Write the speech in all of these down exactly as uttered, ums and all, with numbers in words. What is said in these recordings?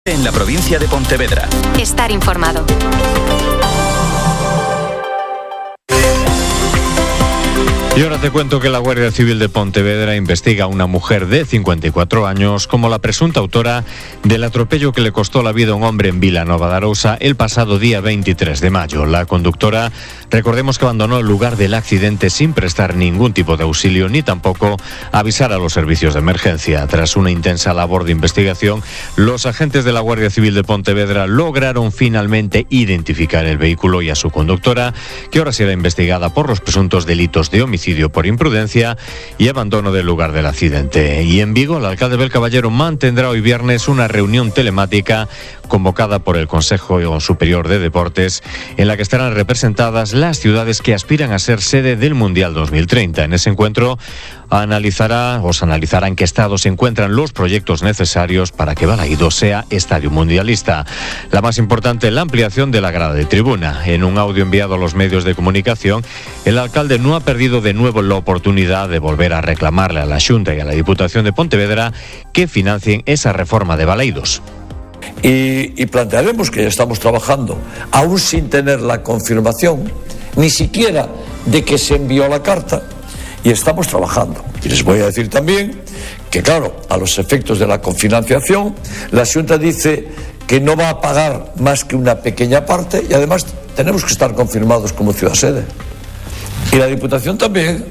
En la provincia de Pontevedra. Estar informado. Y ahora te cuento que la Guardia Civil de Pontevedra investiga a una mujer de cincuenta y cuatro años como la presunta autora del atropello que le costó la vida a un hombre en Vilanova de Arousa el pasado día veintitrés de mayo. La conductora, recordemos que abandonó el lugar del accidente sin prestar ningún tipo de auxilio ni tampoco avisar a los servicios de emergencia. Tras una intensa labor de investigación, los agentes de la Guardia Civil de Pontevedra lograron finalmente identificar el vehículo y a su conductora, que ahora será investigada por los presuntos delitos de homicidio por imprudencia y abandono del lugar del accidente. Y en Vigo, el alcalde Bel Caballero mantendrá hoy viernes una reunión telemática convocada por el Consejo Superior de Deportes, en la que estarán representadas las ciudades que aspiran a ser sede del Mundial dos mil treinta. En ese encuentro analizará o se analizará en qué estado se encuentran los proyectos necesarios para que Balaídos sea estadio mundialista. La más importante, la ampliación de la grada de tribuna. En un audio enviado a los medios de comunicación, el alcalde no ha perdido de nuevo la oportunidad de volver a reclamarle a la Xunta y a la Diputación de Pontevedra que financien esa reforma de Balaídos. Y, y plantearemos que ya estamos trabajando, aún sin tener la confirmación, ni siquiera de que se envió la carta, y estamos trabajando. Y les voy a decir también que, claro, a los efectos de la cofinanciación, la Xunta dice que no va a pagar más que una pequeña parte y además tenemos que estar confirmados como ciudad sede. Y la Diputación también.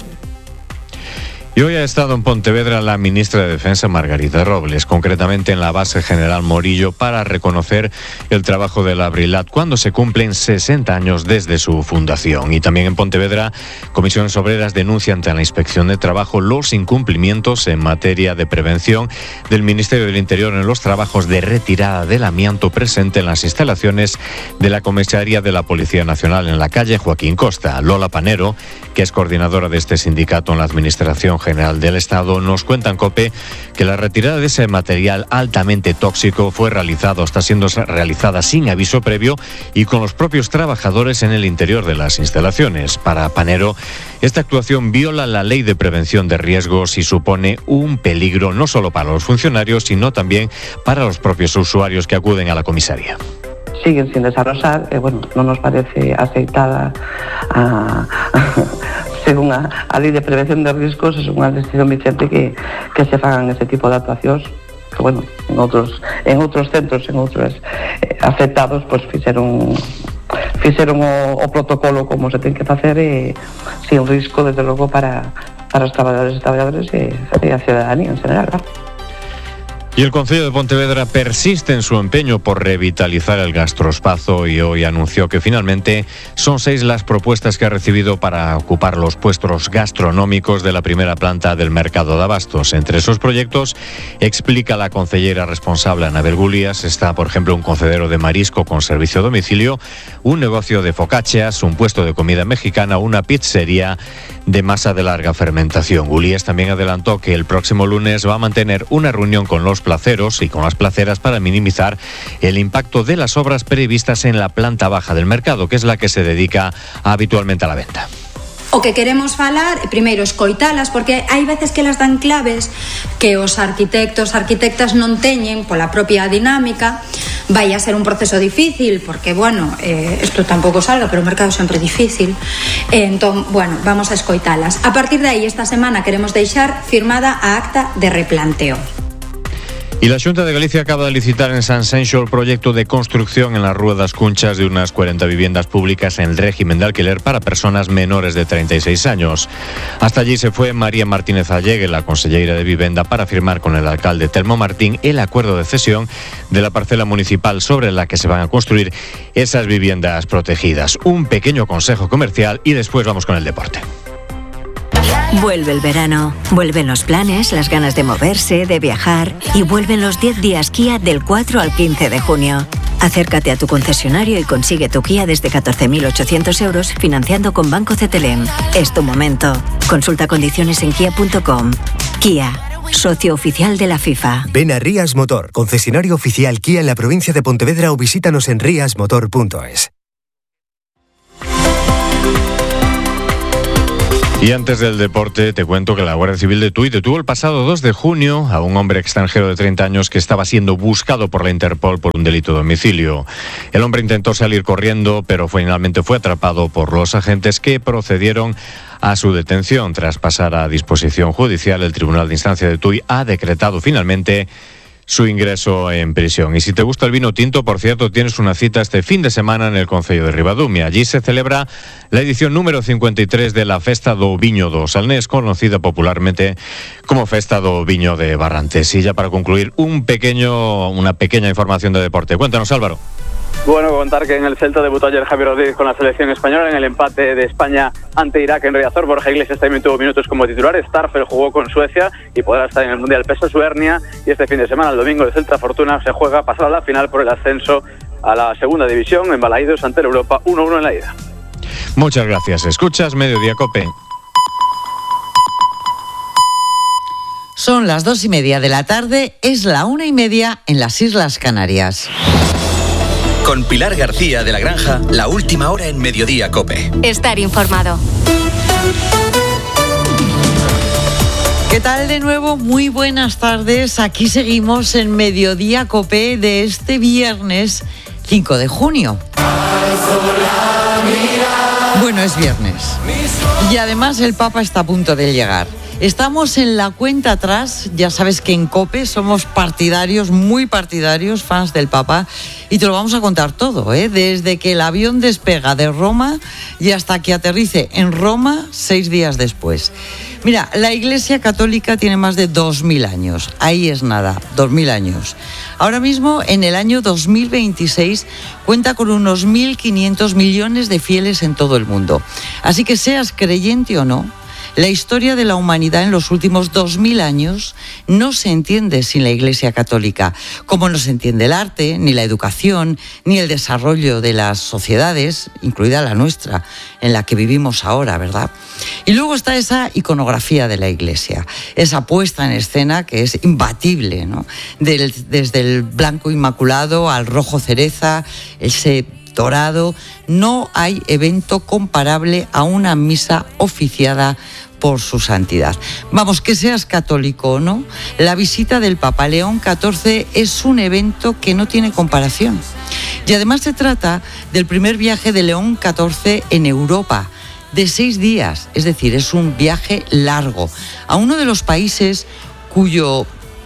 Y hoy ha estado en Pontevedra la ministra de Defensa, Margarita Robles, concretamente en la base General Morillo, para reconocer el trabajo de la Brilat cuando se cumplen sesenta años desde su fundación. Y también en Pontevedra, comisiones obreras denuncian ante la Inspección de Trabajo los incumplimientos en materia de prevención del Ministerio del Interior en los trabajos de retirada del amianto presente en las instalaciones de la comisaría de la Policía Nacional en la calle Joaquín Costa. Lola Panero, que es coordinadora de este sindicato en la Administración General del Estado, nos cuenta en COPE que la retirada de ese material altamente tóxico fue realizado, está siendo realizada sin aviso previo y con los propios trabajadores en el interior de las instalaciones. Para Panero, esta actuación viola la ley de prevención de riesgos y supone un peligro no solo para los funcionarios, sino también para los propios usuarios que acuden a la comisaría. Siguen sin desarrollar, eh, bueno, non nos parece aceitada a, según a, a lei de prevención de riscos, é unha decisión vicente que, que se fagan ese tipo de actuacións que, bueno, en outros, en outros centros, en outros eh, afectados, pois pues, fixeron fixeron o, o protocolo como se ten que facer e sin risco, desde logo, para, para os traballadores e traballadores e, e a ciudadanía en general, claro. Y el Concello de Pontevedra persiste en su empeño por revitalizar el gastroespazo y hoy anunció que finalmente son seis las propuestas que ha recibido para ocupar los puestos gastronómicos de la primera planta del mercado de abastos. Entre esos proyectos, explica la concellera responsable Anabel Gulías, está por ejemplo un concedero de marisco con servicio a domicilio, un negocio de focaccias, un puesto de comida mexicana, una pizzería de masa de larga fermentación. Gulías también adelantó que el próximo lunes va a mantener una reunión con los placeros y con las placeras para minimizar el impacto de las obras previstas en la planta baja del mercado, que es la que se dedica habitualmente a la venta. O que queremos falar, primeiro, escoitalas, porque hai veces que las dan claves que os arquitectos, arquitectas non teñen pola propia dinámica. Vai a ser un proceso difícil, porque, bueno, eh, isto tampouco salga, pero o mercado sempre é difícil. Eh, entón, bueno, vamos a escoitalas. A partir de aí, esta semana queremos deixar firmada a acta de replanteo. Y la Xunta de Galicia acaba de licitar en Sanxenxo el proyecto de construcción en la Rúa das Cunchas de unas cuarenta viviendas públicas en régimen de alquiler para personas menores de treinta y seis años. Hasta allí se fue María Martínez Allegue, la conselleira de Vivenda, para firmar con el alcalde Telmo Martín el acuerdo de cesión de la parcela municipal sobre la que se van a construir esas viviendas protegidas. Un pequeño consejo comercial y después vamos con el deporte. Vuelve el verano, vuelven los planes, las ganas de moverse, de viajar y vuelven los diez días Kia del cuatro al quince de junio. Acércate a tu concesionario y consigue tu Kia desde catorce mil ochocientos euros financiando con Banco Cetelem. Es tu momento. Consulta condiciones en kia punto com. Kia, socio oficial de la FIFA. Ven a Rías Motor, concesionario oficial Kia en la provincia de Pontevedra o visítanos en rias motor punto es. Y antes del deporte, te cuento que la Guardia Civil de Tui detuvo el pasado dos de junio a un hombre extranjero de treinta años que estaba siendo buscado por la Interpol por un delito de domicilio. El hombre intentó salir corriendo, pero finalmente fue atrapado por los agentes que procedieron a su detención. Tras pasar a disposición judicial, el Tribunal de Instancia de Tui ha decretado finalmente su ingreso en prisión. Y si te gusta el vino tinto, por cierto, tienes una cita este fin de semana en el concello de Ribadumia. Allí se celebra la edición número cincuenta y tres de la Festa do Viño do Salnés, conocida popularmente como Festa do Viño de Barrantes. Y ya para concluir, un pequeño, una pequeña información de deporte. Cuéntanos, Álvaro. Bueno, contar que en el Celta debutó ayer Javier Rodríguez con la selección española en el empate de España ante Irak en Riazor. Borja Iglesias también tuvo minutos como titular. Starfel jugó con Suecia y podrá estar en el Mundial peso su hernia. Y este fin de semana, el domingo, el Celta Fortuna se juega pasar a la final por el ascenso a la segunda división en Balaídos ante el Europa uno uno en la ida. Muchas gracias. Escuchas Mediodía Cope. Son las dos y media de la tarde, es la una y media en las Islas Canarias. Con Pilar García de la Granja, la última hora en Mediodía Cope. Estar informado. ¿Qué tal de nuevo? Muy buenas tardes. Aquí seguimos en Mediodía Cope de este viernes cinco de junio. Bueno, es viernes. Y además el Papa está a punto de llegar. Estamos en la cuenta atrás, ya sabes que en COPE somos partidarios, muy partidarios, fans del Papa, y te lo vamos a contar todo, ¿eh? Desde que el avión despega de Roma y hasta que aterrice en Roma seis días después. Mira, la Iglesia Católica tiene más de dos mil años, ahí es nada, dos mil años. Ahora mismo, en el año dos mil veintiséis, cuenta con unos mil quinientos millones de fieles en todo el mundo. Así que seas creyente o no, la historia de la humanidad en los últimos dos mil años no se entiende sin la Iglesia Católica, como no se entiende el arte, ni la educación, ni el desarrollo de las sociedades, incluida la nuestra, en la que vivimos ahora, ¿verdad? Y luego está esa iconografía de la Iglesia, esa puesta en escena que es imbatible, ¿no? Del, desde el blanco inmaculado al rojo cereza, ese dorado, no hay evento comparable a una misa oficiada por su santidad. Vamos, que seas católico o no, la visita del Papa León catorce es un evento que no tiene comparación. Y además se trata del primer viaje de León catorce en Europa, de seis días, es decir, es un viaje largo, a uno de los países cuyo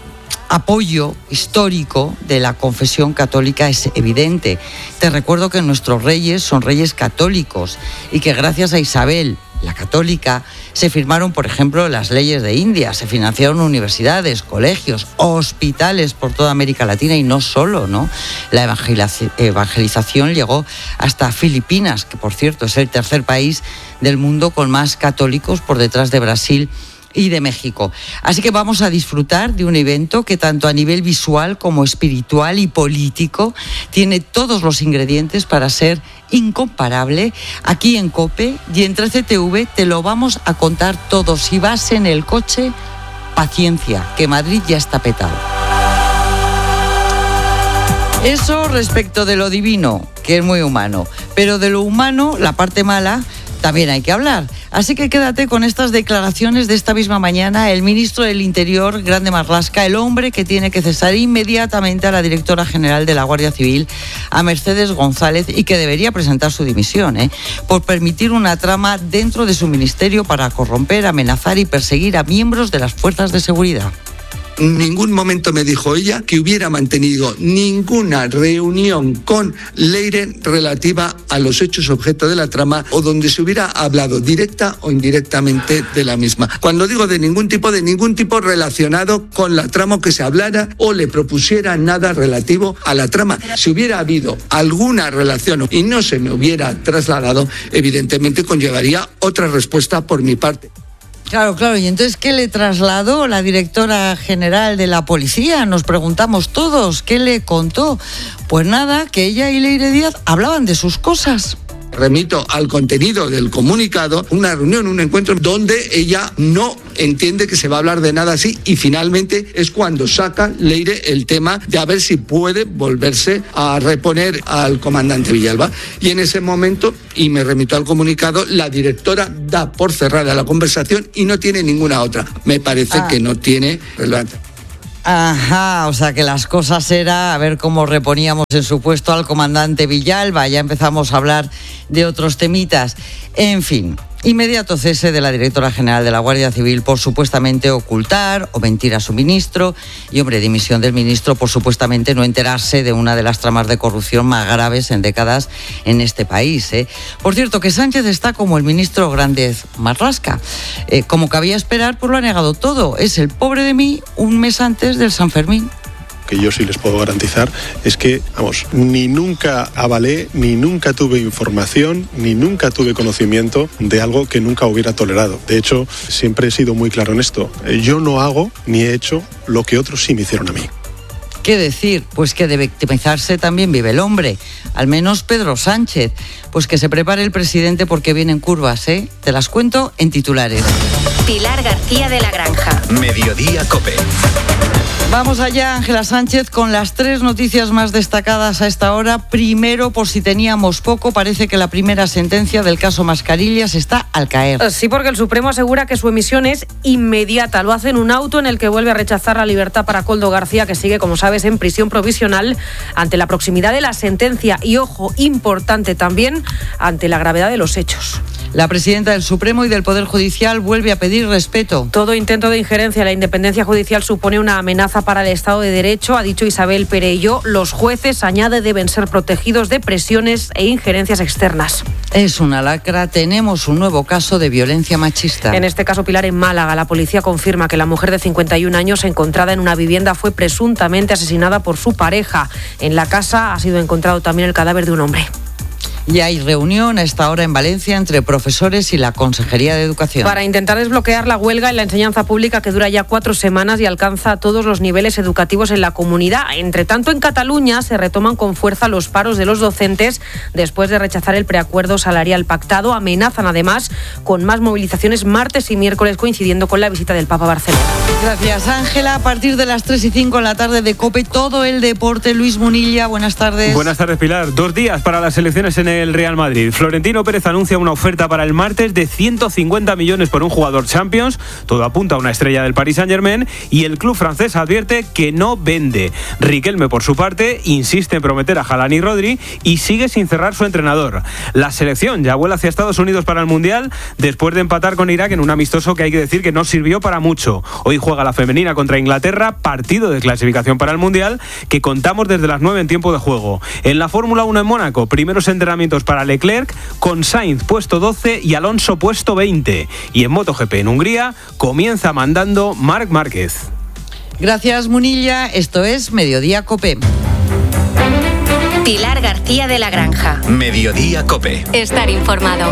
apoyo histórico de la confesión católica es evidente. Te recuerdo que nuestros reyes son reyes católicos y que gracias a Isabel, la católica, se firmaron, por ejemplo, las leyes de India, se financiaron universidades, colegios, hospitales por toda América Latina y no solo, ¿no? La evangelización llegó hasta Filipinas, que por cierto es el tercer país del mundo con más católicos por detrás de Brasil y de México. Así que vamos a disfrutar de un evento que tanto a nivel visual como espiritual y político tiene todos los ingredientes para ser incomparable. Aquí en COPE y en trece T V te lo vamos a contar todo. Si vas en el coche, paciencia, que Madrid ya está petado. Eso respecto de lo divino, que es muy humano, pero de lo humano, la parte mala, también hay que hablar. Así que quédate con estas declaraciones de esta misma mañana. El ministro del Interior, Grande Marlaska, el hombre que tiene que cesar inmediatamente a la directora general de la Guardia Civil, a Mercedes González, y que debería presentar su dimisión, ¿eh? por permitir una trama dentro de su ministerio para corromper, amenazar y perseguir a miembros de las fuerzas de seguridad. En ningún momento me dijo ella que hubiera mantenido ninguna reunión con Leire relativa a los hechos objeto de la trama o donde se hubiera hablado directa o indirectamente de la misma. Cuando digo de ningún tipo, de ningún tipo relacionado con la trama, que se hablara o le propusiera nada relativo a la trama. Si hubiera habido alguna relación y no se me hubiera trasladado, evidentemente conllevaría otra respuesta por mi parte. Claro, claro, y entonces, ¿qué le trasladó la directora general de la policía? Nos preguntamos todos, ¿qué le contó? Pues nada, que ella y Leire Díaz hablaban de sus cosas. remito al contenido del comunicado, una reunión, un encuentro donde ella no entiende que se va a hablar de nada así y finalmente es cuando saca Leire el tema de a ver si puede volverse a reponer al comandante Villalba. Y en ese momento, y me remito al comunicado, la directora da por cerrada la conversación y no tiene ninguna otra. Me parece ah. que no tiene relevancia. Ajá, o sea que las cosas era a ver cómo reponíamos en su puesto al comandante Villalba. Ya empezamos a hablar de otros temitas. En fin, inmediato cese de la directora general de la Guardia Civil por supuestamente ocultar o mentir a su ministro y, hombre, dimisión del ministro por supuestamente no enterarse de una de las tramas de corrupción más graves en décadas en este país, ¿eh? Por cierto, que Sánchez está como el ministro Grandes Marlasca. Eh, como cabía esperar, pues lo ha negado todo. Es el pobre de mí un mes antes del San Fermín. Que yo sí les puedo garantizar es que, vamos, ni nunca avalé, ni nunca tuve información, ni nunca tuve conocimiento de algo que nunca hubiera tolerado. De hecho, siempre he sido muy claro en esto. Yo no hago ni he hecho lo que otros sí me hicieron a mí. ¿Qué decir? Pues que de victimizarse también vive el hombre, al menos Pedro Sánchez. Pues que se prepare el presidente porque vienen curvas, ¿eh? Te las cuento en titulares. Pilar García de la Granja. Mediodía COPE. Vamos allá, Ángela Sánchez, con las tres noticias más destacadas a esta hora. Primero, por si teníamos poco, parece que la primera sentencia del caso Mascarillas está al caer. Sí, porque el Supremo asegura que su emisión es inmediata. Lo hace en un auto en el que vuelve a rechazar la libertad para Koldo García, que sigue, como sabes, en prisión provisional ante la proximidad de la sentencia y, ojo, importante también, ante la gravedad de los hechos. La presidenta del Supremo y del Poder Judicial vuelve a pedir respeto. Todo intento de injerencia en la independencia judicial supone una amenaza para el Estado de Derecho, ha dicho Isabel Perelló. Los jueces, añade, deben ser protegidos de presiones e injerencias externas. Es una lacra. Tenemos un nuevo caso de violencia machista. En este caso, Pilar, en Málaga, la policía confirma que la mujer de cincuenta y un años encontrada en una vivienda fue presuntamente asesinada por su pareja. En la casa ha sido encontrado también el cadáver de un hombre. Y hay reunión a esta hora en Valencia entre profesores y la Consejería de Educación. Para intentar desbloquear la huelga en la enseñanza pública que dura ya cuatro semanas y alcanza todos los niveles educativos en la comunidad. Entre tanto, en Cataluña se retoman con fuerza los paros de los docentes después de rechazar el preacuerdo salarial pactado. Amenazan además con más movilizaciones martes y miércoles, coincidiendo con la visita del Papa a Barcelona. Gracias, Ángela. A partir de las tres y cinco en la tarde de COPE, todo el deporte. Luis Munilla, buenas tardes. Buenas tardes, Pilar. Dos días para las elecciones en el el Real Madrid. Florentino Pérez anuncia una oferta para el martes de ciento cincuenta millones por un jugador Champions. Todo apunta a una estrella del Paris Saint-Germain y el club francés advierte que no vende. Riquelme, por su parte, insiste en prometer a Haaland y Rodri y sigue sin cerrar su entrenador. La selección ya vuela hacia Estados Unidos para el Mundial después de empatar con Irak en un amistoso que hay que decir que no sirvió para mucho. Hoy juega la femenina contra Inglaterra, partido de clasificación para el Mundial que contamos desde las nueve en tiempo de juego. En la Fórmula uno en Mónaco, primeros entrenamientos para Leclerc, con Sainz puesto doce y Alonso puesto veinte. Y en MotoGP en Hungría comienza mandando Marc Márquez. Gracias, Munilla. Esto es Mediodía COPE. Pilar García de la Granja. Mediodía COPE. Estar informado.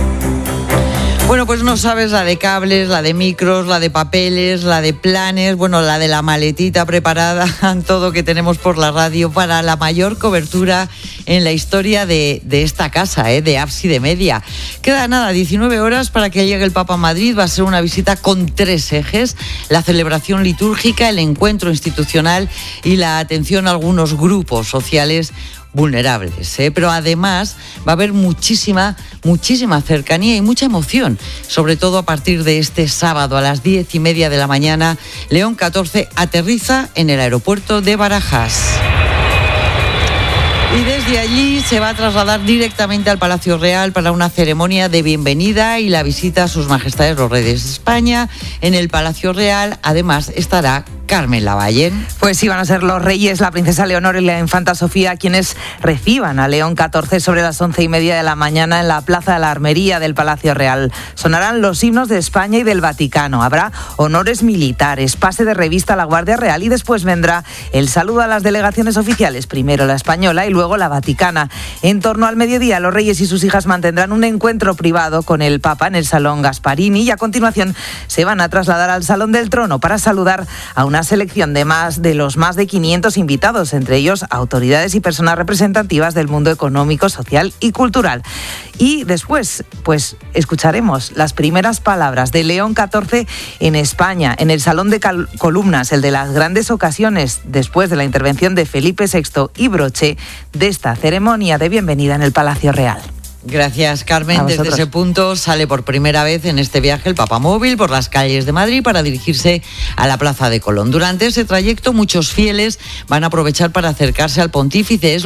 Bueno, pues no sabes la de cables, la de micros, la de papeles, la de planes, bueno, la de la maletita preparada, todo que tenemos por la radio para la mayor cobertura en la historia de, de esta casa, ¿eh? de Ábside Media. Queda nada, diecinueve horas para que llegue el Papa a Madrid. Va a ser una visita con tres ejes: la celebración litúrgica, el encuentro institucional y la atención a algunos grupos sociales vulnerables, ¿eh? Pero además va a haber muchísima, muchísima cercanía y mucha emoción, sobre todo a partir de este sábado a las diez y media de la mañana. León catorce aterriza en el aeropuerto de Barajas. Y desde allí se va a trasladar directamente al Palacio Real para una ceremonia de bienvenida y la visita a sus majestades los reyes de España. En el Palacio Real, además, estará Carmen Lavallén. Pues sí, van a ser los reyes, la princesa Leonor y la infanta Sofía quienes reciban a León catorce sobre las once y media de la mañana en la Plaza de la Armería del Palacio Real. Sonarán los himnos de España y del Vaticano. Habrá honores militares, pase de revista a la Guardia Real y después vendrá el saludo a las delegaciones oficiales, primero la española y luego la vaticana. En torno al mediodía, los reyes y sus hijas mantendrán un encuentro privado con el Papa en el Salón Gasparini y a continuación se van a trasladar al Salón del Trono para saludar a una una selección de más de los más de quinientos invitados, entre ellos autoridades y personas representativas del mundo económico, social y cultural. Y después, pues escucharemos las primeras palabras de León catorce en España, en el Salón de Cal- Columnas, el de las grandes ocasiones, después de la intervención de Felipe sexto y broche de esta ceremonia de bienvenida en el Palacio Real. Gracias, Carmen. Desde ese punto sale por primera vez en este viaje el papamóvil por las calles de Madrid para dirigirse a la Plaza de Colón. Durante ese trayecto, muchos fieles van a aprovechar para acercarse al pontífice. Es